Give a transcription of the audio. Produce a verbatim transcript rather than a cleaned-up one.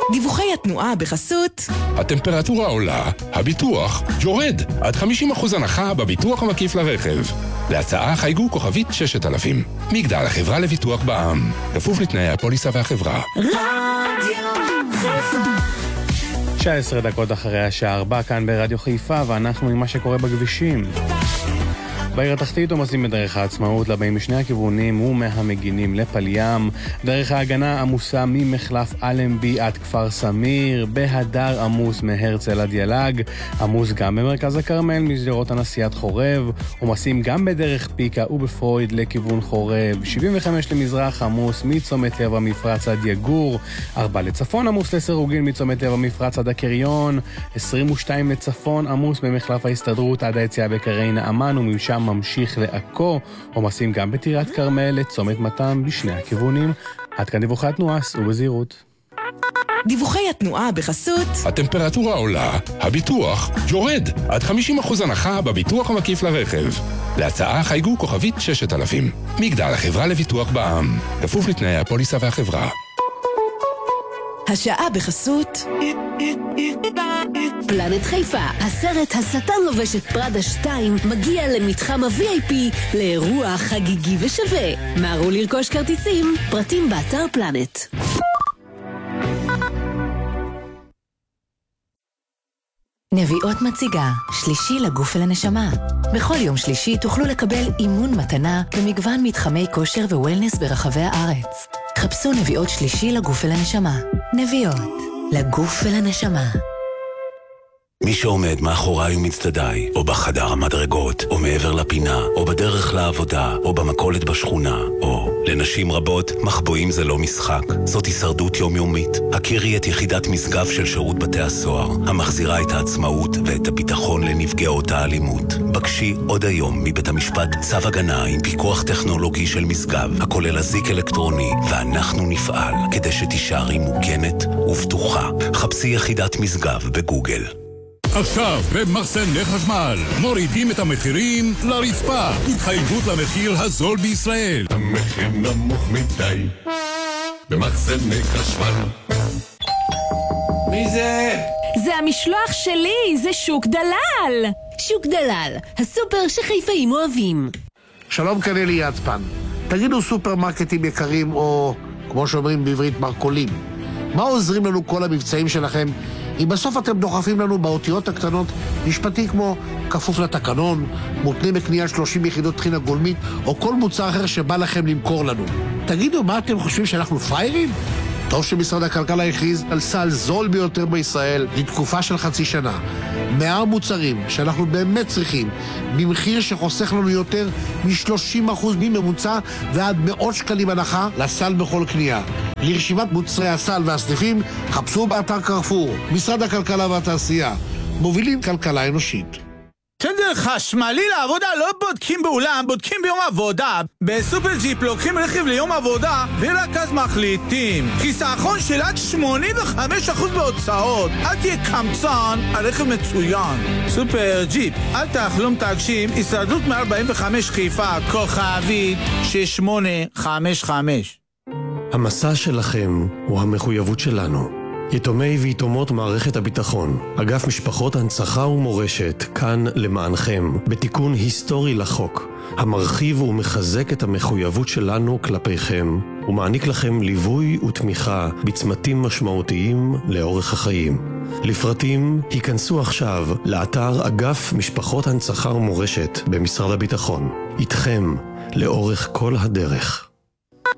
דיווחי התנועה בחסות הטמפרטורה עולה, הביטוח יורד. עד חמישים אחוז הנחה בביטוח המקיף לרכב. להצעה חייגו כוכבית ששת אלפים. מגדל, החברה לביטוח בע"מ. כפוף לתנאי הפוליסה והחברה. רדיו חיפה. תשע עשרה דקות אחרי השעה ארבע כאן ברדיו חיפה, ואנחנו עם מה שקורה בכבישים. בעיר התחתית עומסים בדרך העצמאות לבאים משני הכיוונים ומהמגינים לפל ים. דרך ההגנה עמוסה ממחלף אלנבי עד כפר סמיר. בהדר עמוס מהרצל עד ילג. עמוס גם במרכז הכרמל משדרות הנשיאת חורב. עומסים גם בדרך פיקה ובפרויד לכיוון חורב. שבעים וחמש למזרח עמוס מצומת לב המפרץ עד יגור. ארבע לצפון עמוס לסירוגין מצומת לב המפרץ עד הקריון. עשרים ושתיים לצפון עמוס במחלף ההסתדרות עד היציאה בקרי נעמן, ומשם ממשיך לעכו. עומסים גם בטירת כרמל לצומת מתם בשני הכיוונים. עד כאן דיווחי התנועה, סעו בזהירות. דיווחי התנועה בחסות הטמפרטורה עולה, הביטוח יורד. עד חמישים אחוז הנחה בביטוח המקיף לרכב. להצעה חייגו כוכבית ששת אלפים. מגדל, החברה לביטוח בע"מ. כפוף לתנאי הפוליסה והחברה. השעה בחסות פלנט חיפה, הסרט השטן לובש את פרדה שתיים מגיע למתחם ה-וי איי פי לאירוע חגיגי ושווה. מהרו לרכוש כרטיסים, פרטים באתר פלנט. נביאות מציגה, שלישי לגוף ולנשמה. בכל יום שלישי תוכלו לקבל אימון מתנה במגוון מתחמי כושר ווולנס ברחבי הארץ. חפשו נביאות שלישי לגוף ולנשמה. נביאות, לגוף ולנשמה. מי שעומד מאחוריי ומצדדיי, או בחדר המדרגות, או מעבר לפינה, או בדרך לעבודה, או במכולת בשכונה, או לנשים רבות, מחבואים זה לא משחק. זאת הישרדות יומיומית. הכירי את יחידת משגב של שירות בתי הסוהר, המחזירה את העצמאות ואת הביטחון לנפגעות האלימות. בקשי עוד היום מבית המשפט צו הגנה עם פיקוח טכנולוגי של משגב, הכולל אזיק אלקטרוני, ואנחנו נפעל כדי שתישארי מוגנת ובטוחה. חפשי יחידת משגב בגוגל. עכשיו במחסני חשמל מורידים את המחירים לרצפה. התחייבות למחיר הזול בישראל. המחיר נמוך מדי במחסני חשמל. מי זה? זה המשלוח שלי, זה שוק דלל. שוק דלל, הסופר שחיפאים אוהבים. שלום, כאן אלי יצפן. תגידו סופרמרקטים יקרים, או כמו שאומרים בעברית מרקולים, מה עוזרים לנו כל המבצעים שלכם אם בסוף אתם דוחפים לנו באותיות הקטנות משפטי כמו כפוף לתקנון, מותנה בקנייה שלושים יחידות טחינה גולמית, או כל מוצר אחר שבא לכם למכור לנו? תגידו, מה אתם חושבים, שאנחנו פיירים? טוב שמשרד הכלכלה הכריז על סל זול ביותר בישראל לתקופה של חצי שנה. מאה מוצרים שאנחנו באמת צריכים, במחיר שחוסך לנו יותר מ-שלושים אחוז מממוצע ועד מאות שקלים הנחה לסל בכל קנייה. לרשימת מוצרי הסל והסניפים חפשו באתר קרפור. משרד הכלכלה והתעשייה, מובילים כלכלה אנושית. טנדר חשמלי לעבודה לא בודקים באולם, בודקים ביום עבודה. בסופר ג'יפ לוקחים רכיב ליום עבודה ורק אז מחליטים. חיסכון של עד שמונים וחמישה אחוז בהוצאות. אל תהיה קמצן, הרכב מצוין. סופר ג'יפ, אל תחלום תגשים. הישרדות מאה ארבעים וחמש חיפה, כוכבית שש שמונה חמש חמש. המסע שלכם הוא המחויבות שלנו. יתומי ויתומות מערכת הביטחון, אגף משפחות הנצחה ומורשת, כאן למענכם, בתיקון היסטורי לחוק, המרחיב ומחזק את המחויבות שלנו כלפיכם, ומעניק לכם ליווי ותמיכה בצמתים משמעותיים לאורך החיים. לפרטים, היכנסו עכשיו לאתר אגף משפחות הנצחה ומורשת במשרד הביטחון. איתכם, לאורך כל הדרך.